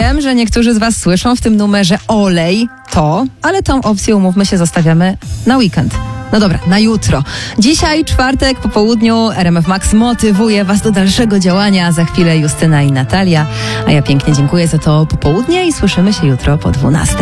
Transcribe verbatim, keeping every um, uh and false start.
Wiem, że niektórzy z was słyszą w tym numerze olej, to, ale tą opcję, umówmy się, zostawiamy na weekend. No dobra, na jutro. Dzisiaj, czwartek, po południu, R M F Max motywuje was do dalszego działania. Za chwilę Justyna i Natalia. A ja pięknie dziękuję za to popołudnie i słyszymy się jutro po dwunastej.